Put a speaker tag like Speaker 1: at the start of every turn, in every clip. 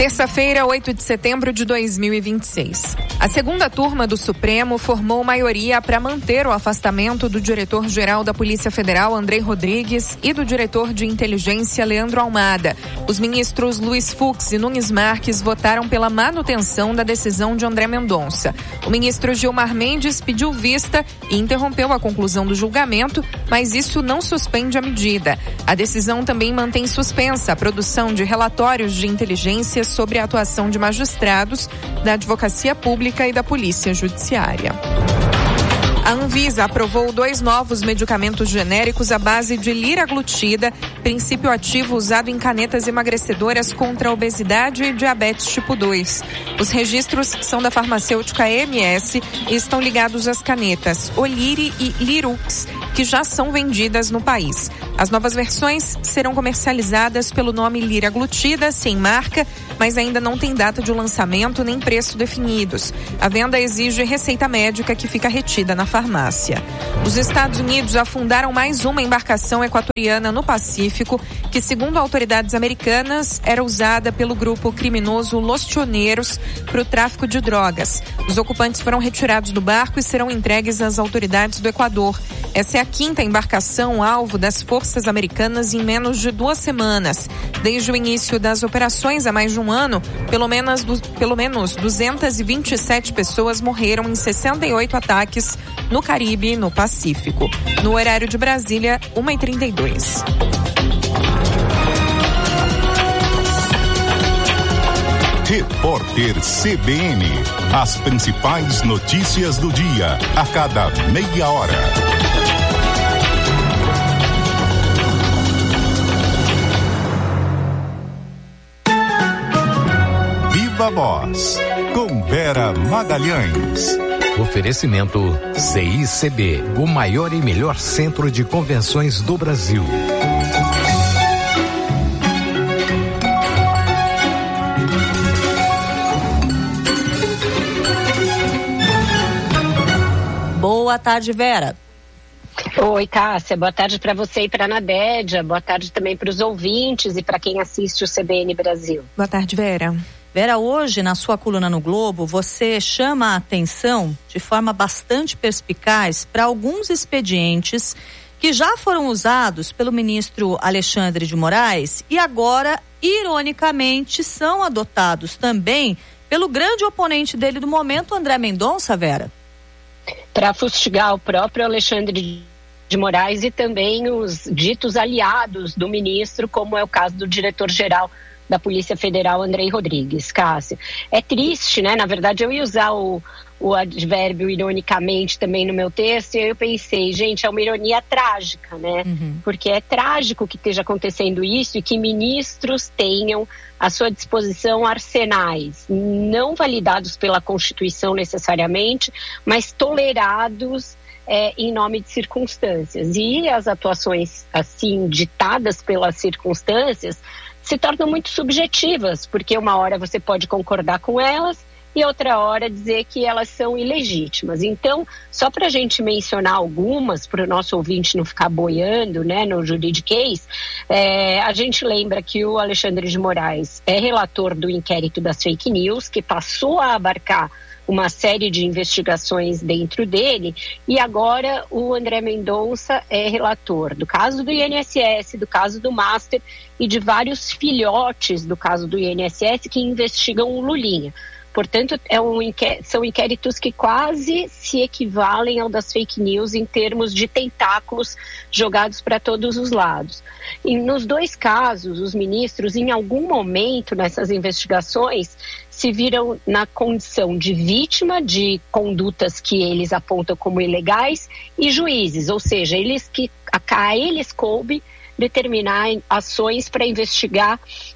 Speaker 1: Terça-feira, 8 de setembro de 2026. A segunda turma do Supremo formou maioria para manter o afastamento do diretor-geral da Polícia Federal, Andrei Rodrigues, e do diretor de inteligência, Leandro Almada. Os ministros Luiz Fux e Nunes Marques votaram pela manutenção da decisão de André Mendonça. O ministro Gilmar Mendes pediu vista e interrompeu a conclusão do julgamento, mas isso não suspende a medida. A decisão também mantém suspensa a produção de relatórios de inteligência sobre a atuação de magistrados, da Advocacia Pública e da Polícia Judiciária. A Anvisa aprovou 2 novos medicamentos genéricos à base de liraglutida, princípio ativo usado em canetas emagrecedoras contra a obesidade e diabetes tipo 2. Os registros são da farmacêutica MS e estão ligados às canetas Oliri e Lirux, que já são vendidas no país. As novas versões serão comercializadas pelo nome liraglutida, sem marca, mas ainda não tem data de lançamento nem preço definidos. A venda exige receita médica que fica retida na farmácia. Os Estados Unidos afundaram mais uma embarcação equatoriana no Pacífico, que, segundo autoridades americanas, era usada pelo grupo criminoso Los Tioneros para o tráfico de drogas. Os ocupantes foram retirados do barco e serão entregues às autoridades do Equador. Essa é a 5ª embarcação alvo das forças americanas em menos de 2 semanas. Desde o início das operações há mais de um ano, pelo menos 227 pessoas morreram em 68 ataques no Caribe e no Pacífico. No horário de Brasília, 1h32.
Speaker 2: Repórter CBN. As principais notícias do dia, a cada meia hora. Viva Voz, com Vera Magalhães.
Speaker 3: Oferecimento CICB, o maior e melhor centro de convenções do Brasil.
Speaker 4: Boa tarde, Vera.
Speaker 5: Oi, Cássia. Boa tarde para você e para a Nadédia. Boa tarde também para os ouvintes e para quem assiste o CBN Brasil.
Speaker 1: Boa tarde, Vera.
Speaker 4: Vera, hoje na sua coluna no Globo, você chama a atenção de forma bastante perspicaz para alguns expedientes que já foram usados pelo ministro Alexandre de Moraes e agora, ironicamente, são adotados também pelo grande oponente dele do momento, André Mendonça, Vera.
Speaker 5: Para fustigar o próprio Alexandre de Moraes e também os ditos aliados do ministro, como é o caso do diretor-geral da Polícia Federal, Andrei Rodrigues. Cássia, é triste, né? Na verdade, eu ia usar o advérbio ironicamente também no meu texto, e aí eu pensei, gente, é uma ironia trágica, né? Porque é trágico que esteja acontecendo isso e que ministros tenham à sua disposição arsenais não validados pela Constituição necessariamente, mas tolerados em nome de circunstâncias. E as atuações assim ditadas pelas circunstâncias se tornam muito subjetivas, porque uma hora você pode concordar com elas e outra hora dizer que elas são ilegítimas. Então, só para a gente mencionar algumas, para o nosso ouvinte não ficar boiando, né, no juridiquês, a gente lembra que o Alexandre de Moraes é relator do inquérito das fake news, que passou a abarcar uma série de investigações dentro dele, e agora o André Mendonça é relator do caso do INSS, do caso do Master e de vários filhotes do caso do INSS que investigam o Lulinha. Portanto, são inquéritos que quase se equivalem ao das fake news em termos de tentáculos jogados para todos os lados. E nos 2 casos, os ministros, em algum momento nessas investigações, se viram na condição de vítima de condutas que eles apontam como ilegais e juízes, ou seja, a eles coube determinar ações para investigar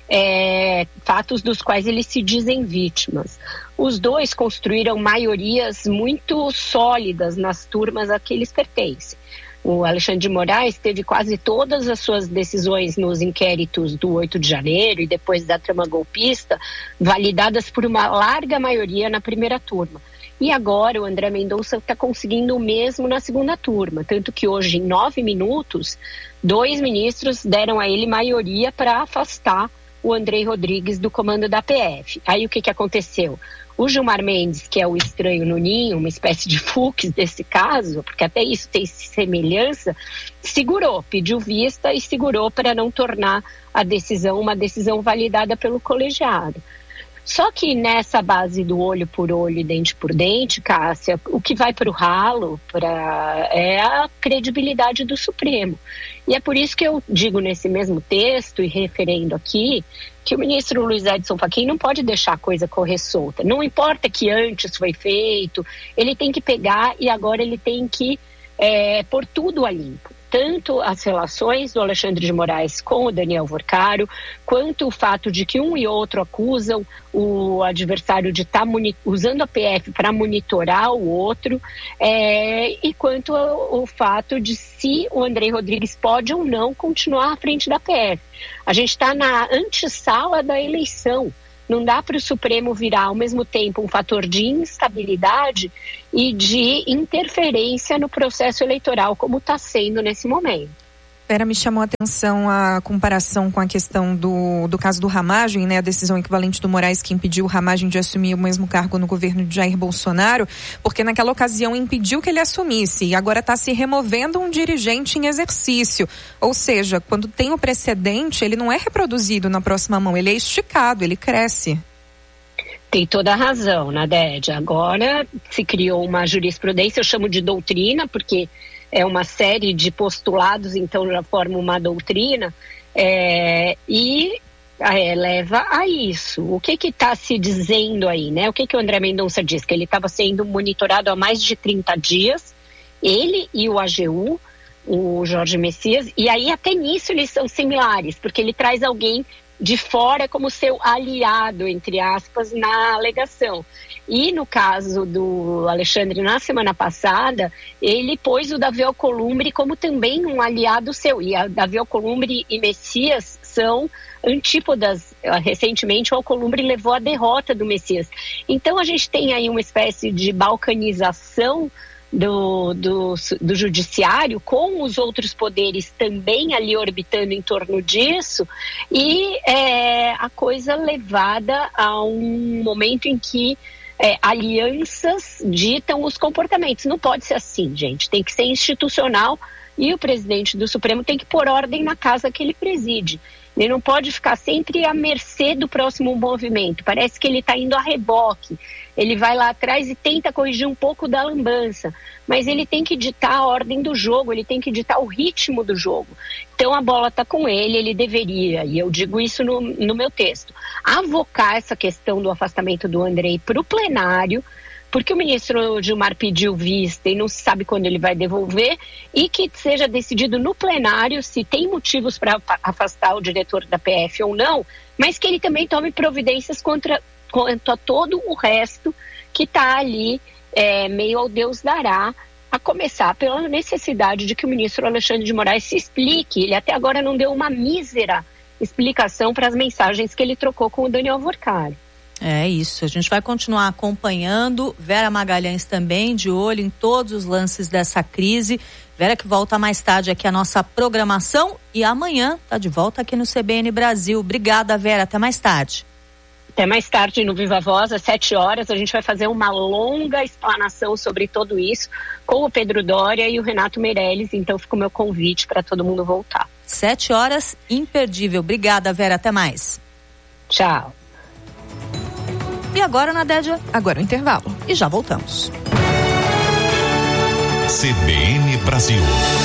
Speaker 5: fatos dos quais eles se dizem vítimas. Os 2 construíram maiorias muito sólidas nas turmas a que eles pertencem. O Alexandre de Moraes teve quase todas as suas decisões nos inquéritos do 8 de janeiro e depois da trama golpista validadas por uma larga maioria na primeira turma. E agora o André Mendonça está conseguindo o mesmo na segunda turma, tanto que hoje, em 9 minutos, 2 ministros deram a ele maioria para afastar o Andrei Rodrigues do comando da PF. Aí o que aconteceu? O Gilmar Mendes, que é o estranho no ninho, uma espécie de Fux desse caso, porque até isso tem semelhança, segurou, pediu vista e segurou para não tornar a decisão uma decisão validada pelo colegiado. Só que nessa base do olho por olho e dente por dente, Cássia, o que vai para o ralo é a credibilidade do Supremo. E é por isso que eu digo nesse mesmo texto e referendo aqui que o ministro Luiz Edson Fachin não pode deixar a coisa correr solta. Não importa que antes foi feito, ele tem que pegar e agora ele tem que pôr tudo a limpo. Tanto as relações do Alexandre de Moraes com o Daniel Worcário, quanto o fato de que um e outro acusam o adversário de estar usando a PF para monitorar o outro, e quanto o fato de se o Andrei Rodrigues pode ou não continuar à frente da PF. A gente está na antessala da eleição. Não dá para o Supremo virar ao mesmo tempo um fator de instabilidade e de interferência no processo eleitoral, como está sendo nesse momento.
Speaker 1: Vera, me chamou a atenção a comparação com a questão do caso do Ramagem, né? A decisão equivalente do Moraes que impediu o Ramagem de assumir o mesmo cargo no governo de Jair Bolsonaro, porque naquela ocasião impediu que ele assumisse e agora está se removendo um dirigente em exercício. Ou seja, quando tem o precedente, ele não é reproduzido na próxima mão, ele é esticado, ele cresce.
Speaker 5: Tem toda a razão, Nadege. Agora se criou uma jurisprudência, eu chamo de doutrina, porque é uma série de postulados, então já forma uma doutrina, e leva a isso. O que está se dizendo aí, né? O que o André Mendonça diz? Que ele estava sendo monitorado há mais de 30 dias, ele e o AGU, o Jorge Messias, e aí até nisso eles são similares, porque ele traz alguém de fora como seu aliado, entre aspas, na alegação. E no caso do Alexandre, na semana passada, ele pôs o Davi Alcolumbre como também um aliado seu. E a Davi Alcolumbre e Messias são antípodas. Recentemente, o Alcolumbre levou a derrota do Messias. Então, a gente tem aí uma espécie de balcanização do judiciário, com os outros poderes também ali orbitando em torno disso, e a coisa levada a um momento em que alianças ditam os comportamentos. Não pode ser assim, gente. Tem que ser institucional e o presidente do Supremo tem que pôr ordem na casa que ele preside. Ele não pode ficar sempre à mercê do próximo movimento. Parece que ele está indo a reboque. Ele vai lá atrás e tenta corrigir um pouco da lambança. Mas ele tem que ditar a ordem do jogo, ele tem que ditar o ritmo do jogo. Então a bola está com ele deveria, e eu digo isso no meu texto, avocar essa questão do afastamento do Andrei para o plenário, porque o ministro Gilmar pediu vista e não se sabe quando ele vai devolver, e que seja decidido no plenário se tem motivos para afastar o diretor da PF ou não, mas que ele também tome providências quanto a todo o resto que está ali meio ao Deus dará, a começar pela necessidade de que o ministro Alexandre de Moraes se explique. Ele até agora não deu uma mísera explicação para as mensagens que ele trocou com o Daniel Worcário.
Speaker 4: É isso, a gente vai continuar acompanhando. Vera Magalhães também de olho em todos os lances dessa crise. Vera que volta mais tarde aqui a nossa programação e amanhã tá de volta aqui no CBN Brasil. Obrigada, Vera, até mais tarde.
Speaker 5: Até mais tarde no Viva Voz, às 7h, a gente vai fazer uma longa explanação sobre tudo isso com o Pedro Doria e o Renato Meirelles, então fica o meu convite para todo mundo voltar.
Speaker 4: 7h, imperdível. Obrigada, Vera, até mais.
Speaker 5: Tchau.
Speaker 4: E agora, Nadédia?
Speaker 1: Agora o intervalo.
Speaker 4: E já voltamos.
Speaker 2: CBN Brasil.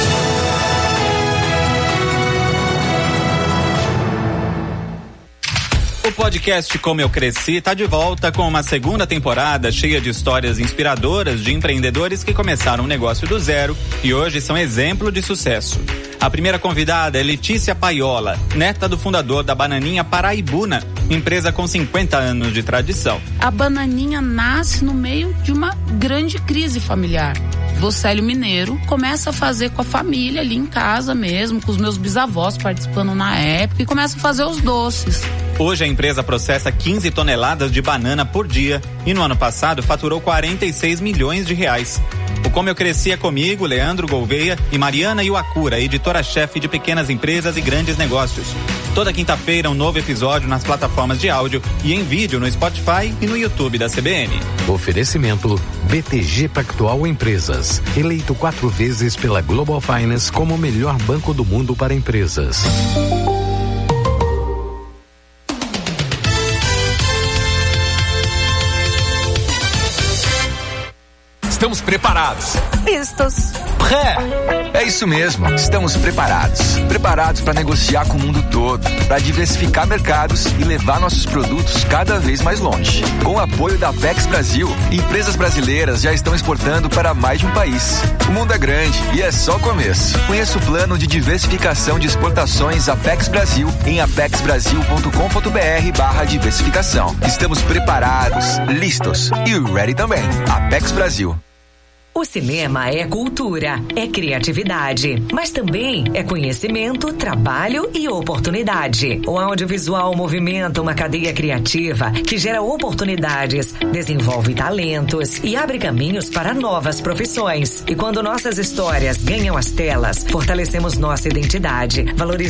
Speaker 6: O podcast Como Eu Cresci está de volta com uma segunda temporada cheia de histórias inspiradoras de empreendedores que começaram um negócio do zero e hoje são exemplo de sucesso. A primeira convidada é Letícia Paiola, neta do fundador da Bananinha Paraibuna, empresa com 50 anos de tradição.
Speaker 7: A Bananinha nasce no meio de uma grande crise familiar. Vocélio Mineiro começa a fazer com a família ali em casa mesmo, com os meus bisavós participando na época, e começa a fazer os doces.
Speaker 6: Hoje a empresa processa 15 toneladas de banana por dia e no ano passado faturou 46 milhões de reais. O Como Eu Cresci é comigo, Leandro Gouveia e Mariana Iwakura, editora-chefe de pequenas empresas e grandes negócios. Toda quinta-feira, um novo episódio nas plataformas de áudio e em vídeo no Spotify e no YouTube da CBN.
Speaker 3: Oferecimento BTG Pactual Empresas. Eleito 4 vezes pela Global Finance como o melhor banco do mundo para empresas.
Speaker 8: Estamos preparados.
Speaker 1: Vistos.
Speaker 8: É isso mesmo, estamos preparados. Preparados para negociar com o mundo todo, para diversificar mercados e levar nossos produtos cada vez mais longe. Com o apoio da Apex Brasil, empresas brasileiras já estão exportando para mais de um país. O mundo é grande e é só o começo. Conheça o plano de diversificação de exportações Apex Brasil em apexbrasil.com.br/diversificação. Estamos preparados, listos e ready também. Apex Brasil.
Speaker 9: O cinema é cultura, é criatividade, mas também é conhecimento, trabalho e oportunidade. O audiovisual movimenta uma cadeia criativa que gera oportunidades, desenvolve talentos e abre caminhos para novas profissões. E quando nossas histórias ganham as telas, fortalecemos nossa identidade, valorizamos